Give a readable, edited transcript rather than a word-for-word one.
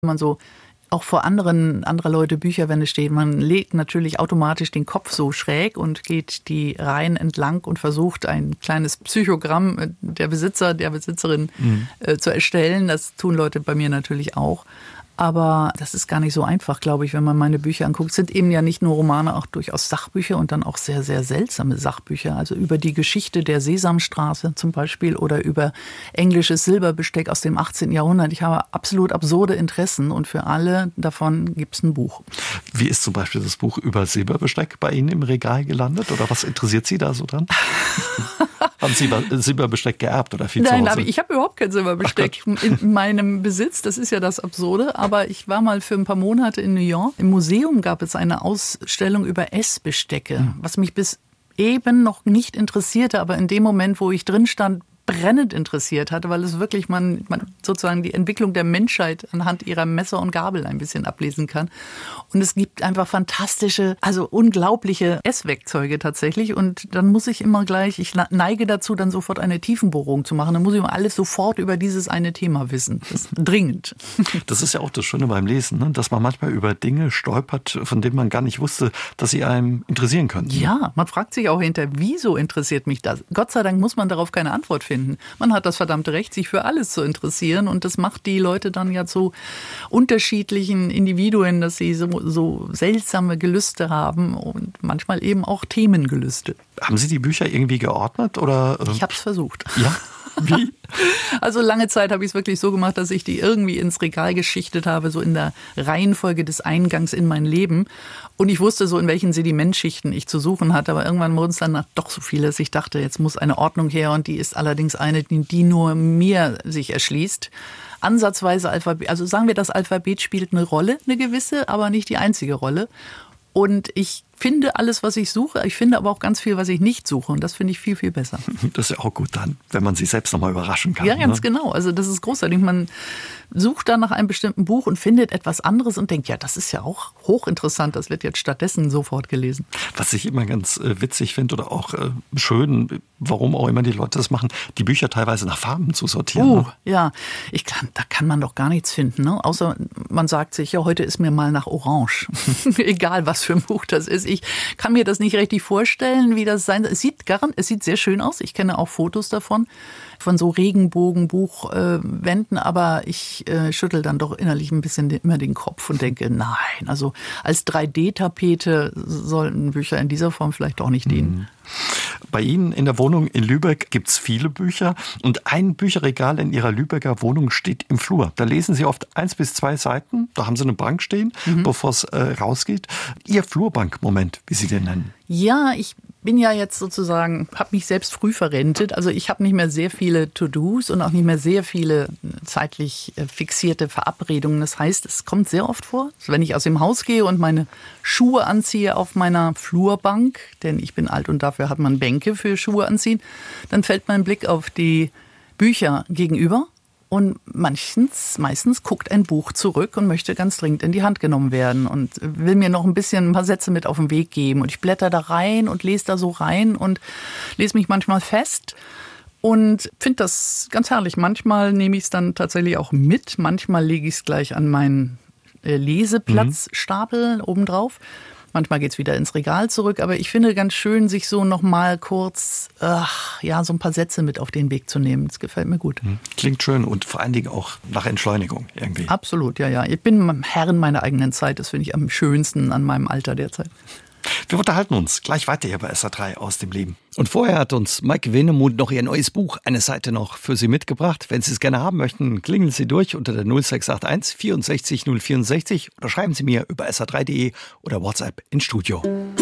Man so auch vor anderer Leute Bücherwände steht, man legt natürlich automatisch den Kopf so schräg und geht die Reihen entlang und versucht ein kleines Psychogramm der Besitzer, der Besitzerin zu erstellen. Das tun Leute bei mir natürlich auch. Aber das ist gar nicht so einfach, glaube ich, wenn man meine Bücher anguckt. Es sind eben ja nicht nur Romane, auch durchaus Sachbücher und dann auch sehr, sehr seltsame Sachbücher. Also über die Geschichte der Sesamstraße zum Beispiel oder über englisches Silberbesteck aus dem 18. Jahrhundert. Ich habe absolut absurde Interessen und für alle davon gibt es ein Buch. Wie ist zum Beispiel das Buch über Silberbesteck bei Ihnen im Regal gelandet? Oder was interessiert Sie da so dran? Haben Sie Silberbesteck geerbt oder viel zu Hause? Nein, aber ich habe überhaupt kein Silberbesteck in meinem Besitz. Das ist ja das Absurde. Aber ich war mal für ein paar Monate in New York. Im Museum gab es eine Ausstellung über Essbestecke, was mich bis eben noch nicht interessierte. Aber in dem Moment, wo ich drin stand, brennend interessiert hatte, weil es wirklich man sozusagen die Entwicklung der Menschheit anhand ihrer Messer und Gabel ein bisschen ablesen kann. Und es gibt einfach fantastische, also unglaubliche Esswerkzeuge tatsächlich. Und dann muss ich immer gleich, ich neige dazu, dann sofort eine Tiefenbohrung zu machen. Dann muss ich immer alles sofort über dieses eine Thema wissen. Das ist dringend. Das ist ja auch das Schöne beim Lesen, ne? Dass man manchmal über Dinge stolpert, von denen man gar nicht wusste, dass sie einem interessieren könnten. Ja, man fragt sich auch hinterher, wieso interessiert mich das? Gott sei Dank muss man darauf keine Antwort finden. Man hat das verdammte Recht, sich für alles zu interessieren und das macht die Leute dann ja zu unterschiedlichen Individuen, dass sie so seltsame Gelüste haben und manchmal eben auch Themengelüste. Haben Sie die Bücher irgendwie geordnet? Oder? Ich habe es versucht. Ja? Wie? Also lange Zeit habe ich es wirklich so gemacht, dass ich die irgendwie ins Regal geschichtet habe, so in der Reihenfolge des Eingangs in mein Leben. Und ich wusste so, in welchen Sedimentschichten ich zu suchen hatte. Aber irgendwann wurden es dann doch so viele, dass ich dachte, jetzt muss eine Ordnung her. Und die ist allerdings eine, die nur mir sich erschließt. Ansatzweise Alphabet, also sagen wir, das Alphabet spielt eine Rolle, eine gewisse, aber nicht die einzige Rolle. Und ich finde alles, was ich suche. Ich finde aber auch ganz viel, was ich nicht suche. Und das finde ich viel, viel besser. Das ist ja auch gut dann, wenn man sich selbst nochmal überraschen kann. Ja, ganz genau. Also das ist großartig. Man sucht dann nach einem bestimmten Buch und findet etwas anderes und denkt, ja, das ist ja auch hochinteressant. Das wird jetzt stattdessen sofort gelesen. Was ich immer ganz witzig finde oder auch schön, warum auch immer die Leute das machen, die Bücher teilweise nach Farben zu sortieren. Ja, da kann man doch gar nichts finden. Ne? Außer man sagt sich, ja, heute ist mir mal nach Orange. Egal, was für ein Buch das ist. Ich kann mir das nicht richtig vorstellen, wie das sein soll. Es sieht sehr schön aus. Ich kenne auch Fotos davon, von so Regenbogenbuchwänden, aber ich schüttel dann doch innerlich ein bisschen immer den Kopf und denke, nein, also als 3D-Tapete sollten Bücher in dieser Form vielleicht doch nicht dienen. Bei Ihnen in der Wohnung in Lübeck gibt es viele Bücher und ein Bücherregal in Ihrer Lübecker Wohnung steht im Flur. Da lesen Sie oft 1 bis 2 Seiten, da haben Sie eine Bank stehen, bevor es rausgeht. Ihr Flurbankmoment, wie Sie den nennen? Ja, ich bin ja jetzt sozusagen, habe mich selbst früh verrentet. Also ich habe nicht mehr sehr viele To-Dos und auch nicht mehr sehr viele zeitlich fixierte Verabredungen. Das heißt, es kommt sehr oft vor, wenn ich aus dem Haus gehe und meine Schuhe anziehe auf meiner Flurbank, denn ich bin alt und dafür hat man Bänke für Schuhe anziehen, dann fällt mein Blick auf die Bücher gegenüber. Und meistens guckt ein Buch zurück und möchte ganz dringend in die Hand genommen werden und will mir noch ein paar Sätze mit auf den Weg geben. Und ich blätter da rein und lese da so rein und lese mich manchmal fest und finde das ganz herrlich. Manchmal nehme ich es dann tatsächlich auch mit. Manchmal lege ich es gleich an meinen Leseplatzstapel obendrauf. Manchmal geht's wieder ins Regal zurück, aber ich finde ganz schön, sich so noch mal kurz, so ein paar Sätze mit auf den Weg zu nehmen. Das gefällt mir gut. Klingt schön und vor allen Dingen auch nach Entschleunigung irgendwie. Absolut, ja. Ich bin Herrin meiner eigenen Zeit. Das finde ich am schönsten an meinem Alter derzeit. Wir unterhalten uns gleich weiter hier bei SR3 aus dem Leben. Und vorher hat uns Maike Wenemuth noch ihr neues Buch, eine Seite noch, für Sie mitgebracht. Wenn Sie es gerne haben möchten, klingeln Sie durch unter der 0681 64 064 oder schreiben Sie mir über sr3.de oder WhatsApp ins Studio.